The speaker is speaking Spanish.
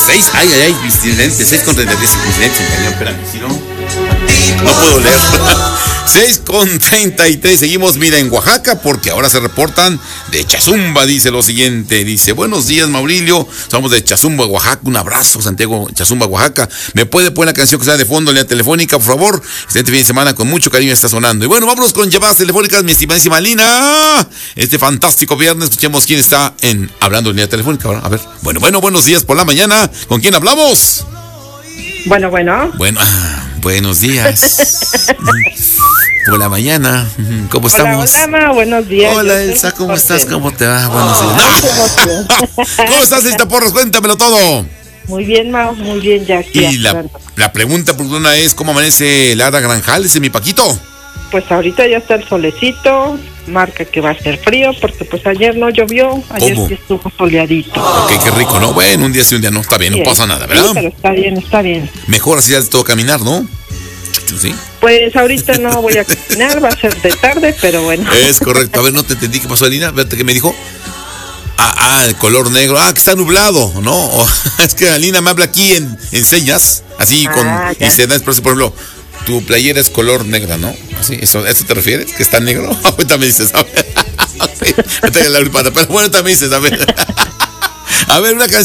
6, ay, Vicente, 6:33, Vicente, cañón, espérame, si no puedo leer. 6:33, seguimos, mira, en Oaxaca, porque ahora se reportan de Chazumba, dice lo siguiente, dice, buenos días, Maurilio, somos de Chazumba, Oaxaca, un abrazo, Santiago, Chazumba, Oaxaca, ¿me puede poner la canción que está de fondo en la telefónica, por favor? Este fin de semana con mucho cariño está sonando. Y bueno, vámonos con llamadas telefónicas, mi estimadísima Lina, este fantástico viernes, escuchemos quién está hablando en línea telefónica, ahora, a ver, bueno, buenos días por la mañana, ¿con quién hablamos? Bueno, buenos días. Por la mañana, ¿cómo estamos? Hola, Ma, buenos días. Hola, Elsa, ¿cómo estás? ¿Cómo te va? Buenos días. ¿Cómo estás, Elsa Porras? Cuéntamelo todo. Muy bien, Ma, muy bien, ya aquí. Y la pregunta por una es, ¿cómo amanece Lara Granjales, mi Paquito? Pues ahorita ya está el solecito, marca que va a ser frío, porque pues ayer no llovió, ayer sí estuvo soleadito. Ok, qué rico, ¿no? Bueno, un día sí, un día no, está bien, no pasa nada, ¿verdad? Sí, pero está bien. Mejor así ya de todo caminar, ¿no? ¿Sí? Pues ahorita no voy a caminar, va a ser de tarde, pero bueno. Es correcto. A ver, no te entendí qué pasó, Alina. Vete, ¿qué me dijo? El color negro. Que está nublado, ¿no? Es que Alina me habla aquí en señas, así y se da, por ejemplo, tu playera es color negra, ¿no? ¿Sí? ¿Eso te refieres? ¿Que está negro? Ahorita me dices, a ver. Pero bueno, también dices, a ver. A ver, una canción.